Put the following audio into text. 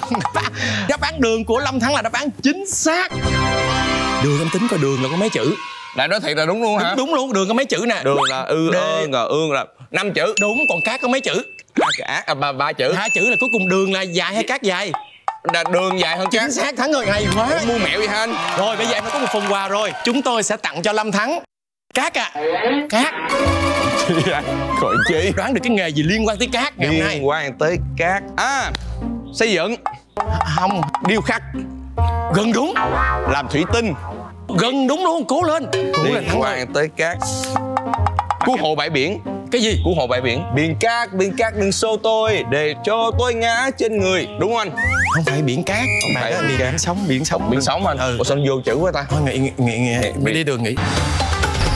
Đáp án đường của Lâm Thắng là đáp án chính xác. Đường em tính coi đường là có mấy chữ? Lại nói thiệt là đúng luôn hả? Đúng luôn, đường có mấy chữ nè? Đường là ư ơ ngờ ương là 5 chữ. Đúng, còn cát có mấy chữ? Ba chữ. 2 chữ là cuối cùng đường là dài hay cát dài? Đường dài hơn cát. Chính xác, Thắng ơi, hay quá. Mua mẹo vậy hả anh? Rồi bây giờ em đã có một phần quà rồi. Chúng tôi sẽ tặng cho Lâm Thắng cát à. Cát. Gọi chi? Đoán được cái nghề gì liên quan tới cát ngày hôm nay? Liên quan tới cát. Xây dựng. Không. Điêu khắc. Gần đúng. Làm thủy tinh. Gần đúng luôn, cố lên. Cố lên Liên Thắng ơi. quan tới cát. Cứu hộ bãi biển. Cái gì? Cứu hộ bãi biển. Biển cát đừng xô tôi để cho tôi ngã trên người. Đúng không anh? Không phải biển cát, Không phải biển sống, biển sống. Biển sống anh. Ừ. Ủa sao vô chữ quá ta? Thôi nghỉ, đi đường nghỉ.